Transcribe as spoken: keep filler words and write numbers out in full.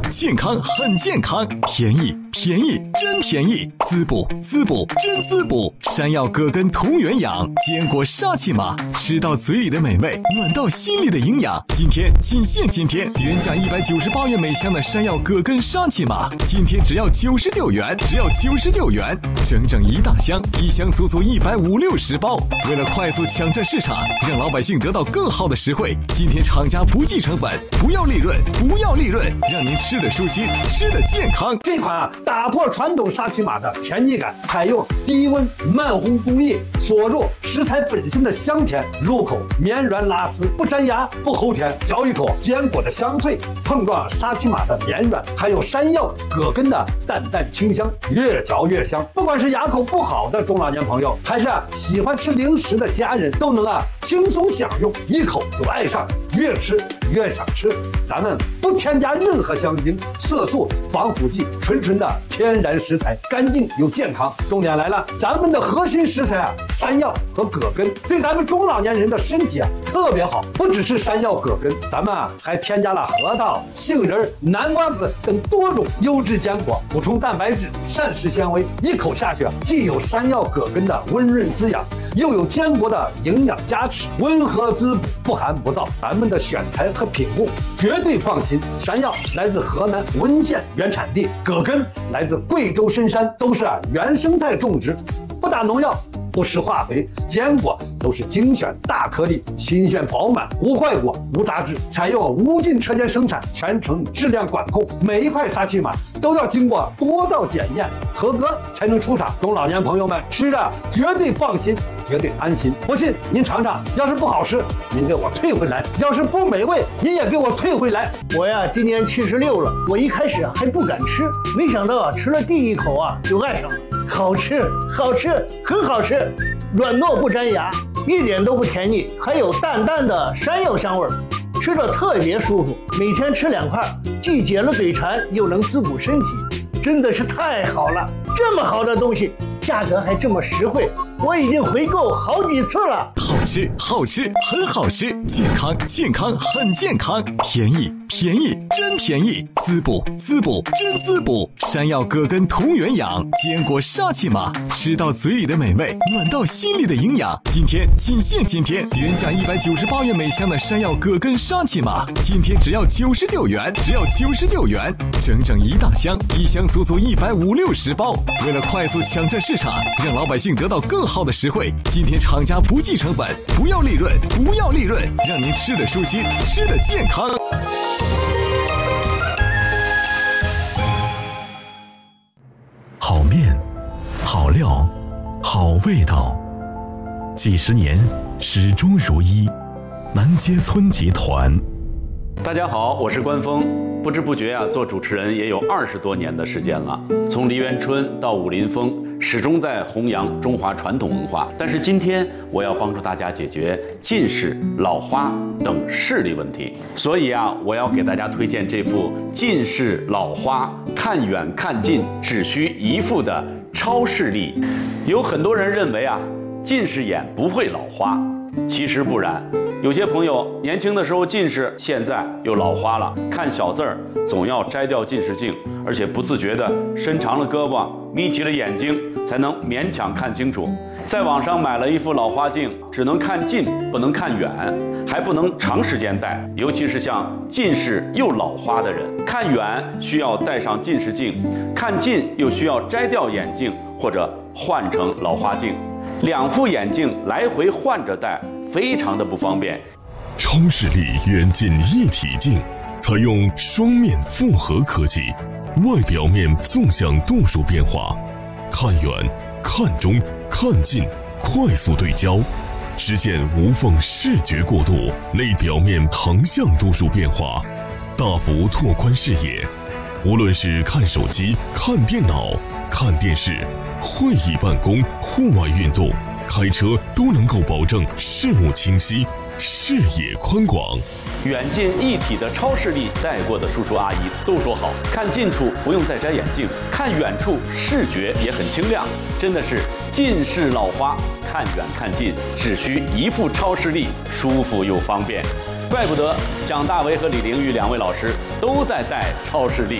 健康很健康，便宜便宜真便宜，滋补滋补真滋补。山药葛根同源养，坚果沙琪玛，吃到嘴里的美味，暖到心里的营养。今天仅限今天，原价一百九十八元每箱的山药葛根沙琪玛，今天只要九十九元，只要九十九元，整整一大箱，一箱足足一百五六十包。为了快速抢占市场，让老百姓得到更好的实惠，今天厂家不计成本，不要利润，不要利润，让您吃得舒心，吃得健康。 这款啊，打破传统沙琪玛的甜腻感，采用低温慢烘工艺，锁入食材本身的香甜，入口绵软拉丝，不粘牙不齁甜，嚼一口坚果的香脆，碰撞沙琪玛的绵软，还有山药葛根的淡淡清香，越嚼越香。不管是牙口不好的中老年朋友，还是啊喜欢吃零食的家人，都能啊轻松享用，一口就爱上，越吃越想吃。咱们不添加任何香精、色素、防腐剂，纯纯的天然食材，干净又健康。重点来了，咱们的核心食材啊，山药和葛根，对咱们中老年人的身体啊特别好。不只是山药葛根，咱们啊还添加了核桃、杏仁、南瓜子等多种优质坚果，补充蛋白质、膳食纤维，一口下去啊，既有山药葛根的温润滋养，又有坚果的营养加持，温和滋补，不寒不燥。咱们的选材和品控绝对放心。山药来自河南温县原产地，葛根来自贵州深山，都是啊原生态种植，不打农药，不施化肥，坚果都是精选大颗粒，新鲜饱满，无坏果无杂质，采用无尽车间生产，全程质量管控，每一块沙琪玛都要经过多道检验，合格才能出厂。中老年朋友们吃着绝对放心，绝对安心。不信您尝尝，要是不好吃，您给我退回来；要是不美味，您也给我退回来。 我呀，今年七十六了，我一开始啊还不敢吃，没想到啊吃了第一口啊就爱上了，好吃，好吃，很好吃，软糯不粘牙，一点都不甜腻，还有淡淡的山药香味儿，吃着特别舒服。每天吃两块，既解了嘴馋，又能滋补身体，真的是太好了！这么好的东西，价格还这么实惠，我已经回购好几次了。 好吃，好吃，很好吃，健康，健康，很健康，便宜，便宜，真便宜，滋补，滋补，真滋补。山药葛根同源养，坚果沙琪玛，吃到嘴里的美味，暖到心里的营养。今天仅限今天，原价一百九十八元每箱的山药葛根沙琪玛，今天只要九十九元，只要九十九元，整整一大箱，一箱足足一百五六十包。为了快速抢占市场，让老百姓得到更好的实惠，今天厂家不计成本，不要利润，不要利润，让您吃得舒心，吃得健康。好面，好料，好味道，几十年始终如一。南街村集团。 大家好，我是关峰。不知不觉啊，做主持人也有二十多年的时间了。从梨园春到武林风，始终在弘扬中华传统文化。但是今天我要帮助大家解决近视、老花等视力问题，所以啊，我要给大家推荐这副近视老花看远看近只需一副的超视力。有很多人认为啊，近视眼不会老花，其实不然。有些朋友年轻的时候近视，现在又老花了，看小字儿总要摘掉近视镜，而且不自觉地伸长了胳膊，眯起了眼睛，才能勉强看清楚。在网上买了一副老花镜，只能看近不能看远，还不能长时间戴，尤其是像近视又老花的人，看远需要戴上近视镜，看近又需要摘掉眼镜或者换成老花镜，两副眼镜来回换着戴，非常的不方便。 超视力远近一体镜，采用双面复合科技，外表面纵向度数变化，看远、看中、看近快速对焦，实现无缝视觉过渡；内表面横向度数变化，大幅拓宽视野。无论是看手机、看电脑、看电视、会议办公、户外运动、开车都能够保证视目清晰，视野宽广。 远近一体的超视力，戴过的叔叔阿姨都说好，看近处不用再摘眼镜，看远处视觉也很清亮，真的是近视老花看远看近只需一副超视力，舒服又方便。怪不得蒋大为和李玲玉两位老师都在戴超视力。